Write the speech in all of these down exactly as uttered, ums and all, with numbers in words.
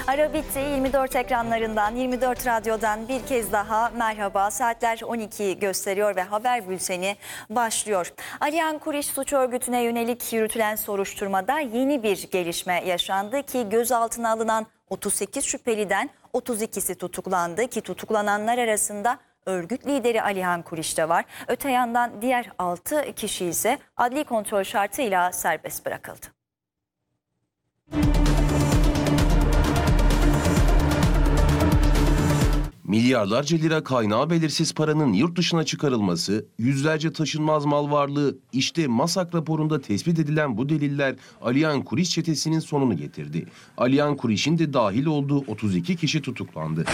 Ara bitti. yirmi dört ekranlarından, yirmi dört radyodan bir kez daha merhaba. Saatler on ikiyi gösteriyor ve haber bülteni başlıyor. Alihan Kuriş suç örgütüne yönelik yürütülen soruşturmada yeni bir gelişme yaşandı ki gözaltına alınan otuz sekiz şüpheliden otuz ikisi tutuklandı ki tutuklananlar arasında örgüt lideri Alihan Kuriş de var. Öte yandan diğer altı kişi ise adli kontrol şartıyla serbest bırakıldı. Milyarlarca lira kaynağı belirsiz paranın yurt dışına çıkarılması, yüzlerce taşınmaz mal varlığı, işte MASAK raporunda tespit edilen bu deliller Alihan Kuriş çetesinin sonunu getirdi. Alihan Kuriş'in de dahil olduğu otuz iki kişi tutuklandı.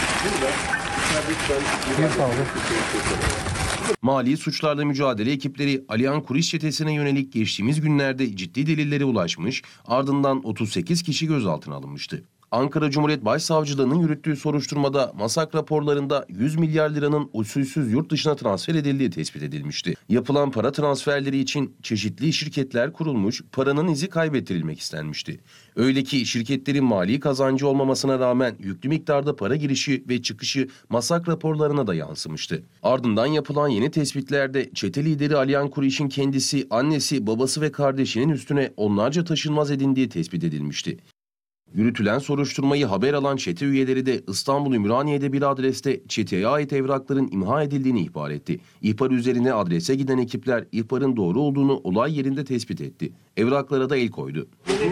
Mali suçlarla mücadele ekipleri Alihan Kuriş çetesine yönelik geçtiğimiz günlerde ciddi delillere ulaşmış, ardından otuz sekiz kişi gözaltına alınmıştı. Ankara Cumhuriyet Başsavcılığı'nın yürüttüğü soruşturmada MASAK raporlarında yüz milyar liranın usulsüz yurt dışına transfer edildiği tespit edilmişti. Yapılan para transferleri için çeşitli şirketler kurulmuş, paranın izi kaybettirilmek istenmişti. Öyle ki şirketlerin mali kazancı olmamasına rağmen yüklü miktarda para girişi ve çıkışı MASAK raporlarına da yansımıştı. Ardından yapılan yeni tespitlerde çete lideri Alihan Kuriş'in kendisi, annesi, babası ve kardeşinin üstüne onlarca taşınmaz edindiği tespit edilmişti. Yürütülen soruşturmayı haber alan çete üyeleri de İstanbul Ümraniye'de bir adreste çeteye ait evrakların imha edildiğini ihbar etti. İhbar üzerine adrese giden ekipler ihbarın doğru olduğunu olay yerinde tespit etti. Evraklara da el koydu.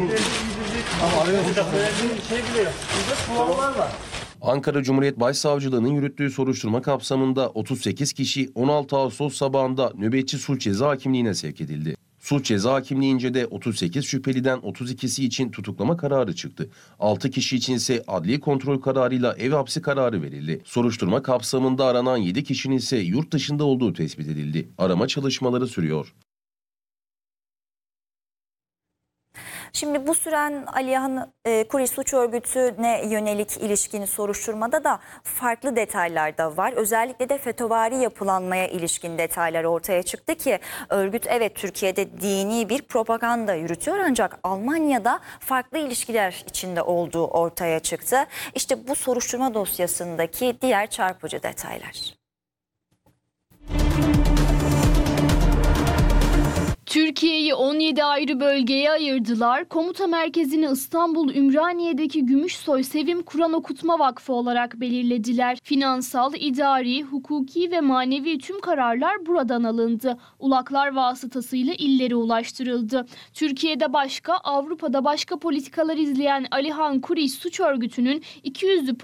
Ankara Cumhuriyet Başsavcılığı'nın yürüttüğü soruşturma kapsamında otuz sekiz kişi on altı Ağustos sabahında nöbetçi sulh ceza hakimliğine sevk edildi. Sulh ceza hakimliğince de otuz sekiz şüpheliden otuz ikisi için tutuklama kararı çıktı. altı kişi için ise adli kontrol kararıyla ev hapsi kararı verildi. Soruşturma kapsamında aranan yedi kişinin ise yurt dışında olduğu tespit edildi. Arama çalışmaları sürüyor. Şimdi bu süren Alihan e, Kuriş suç örgütüne yönelik ilişkin soruşturmada da farklı detaylar da var. Özellikle de FETÖ'vari yapılanmaya ilişkin detaylar ortaya çıktı ki örgüt evet Türkiye'de dini bir propaganda yürütüyor ancak Almanya'da farklı ilişkiler içinde olduğu ortaya çıktı. İşte bu soruşturma dosyasındaki diğer çarpıcı detaylar. Türkiye'yi on yedi ayrı bölgeye ayırdılar. Komuta merkezini İstanbul Ümraniye'deki Gümüşsoy Sevim Kur'an Okutma Vakfı olarak belirlediler. Finansal, idari, hukuki ve manevi tüm kararlar buradan alındı. Ulaklar vasıtasıyla illere ulaştırıldı. Türkiye'de başka, Avrupa'da başka politikalar izleyen Alihan Kuriş suç örgütünün iki yüzlü